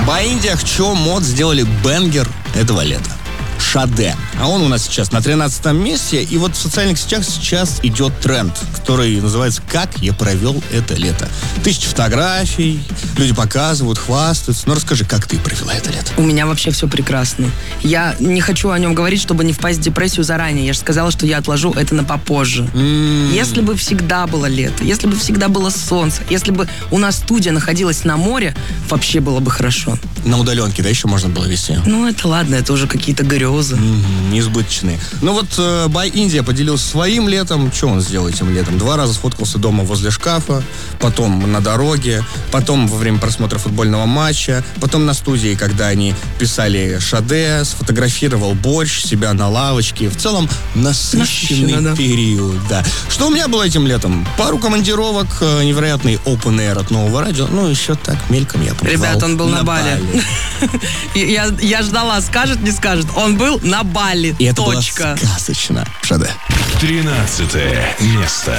By India, Хчо, Мод сделали бенгер этого лета. Шаде. А он у нас сейчас на 13-м месте. И вот в социальных сетях сейчас идет тренд, который называется «Как я провел это лето». 1000 фотографий, люди показывают, хвастаются. Ну, расскажи, как ты провела это лето? У меня вообще все прекрасно. Я не хочу о нем говорить, чтобы не впасть в депрессию заранее. Я же сказала, что я отложу это на попозже. Если бы всегда было лето, если бы всегда было солнце, если бы у нас студия находилась на море, вообще было бы хорошо. На удаленке, да, еще можно было вести? Ну, это ладно, это уже какие-то грезы. Неизбыточные. Ну вот By India поделился своим летом. Что он сделал этим летом? 2 раза сфоткался дома возле шкафа, потом на дороге, потом во время просмотра футбольного матча, потом на студии, когда они писали Шаде, сфотографировал борщ, себя на лавочке. В целом насыщенный период, да. Что у меня было этим летом? Пару командировок, невероятный open air от Нового радио. Ну, еще так, мельком я побывал. Ребят, он был на Бали. Я ждала, скажет, не скажет. Он был на Бали. И это Точка. было сказочно. Шаде. 13 место.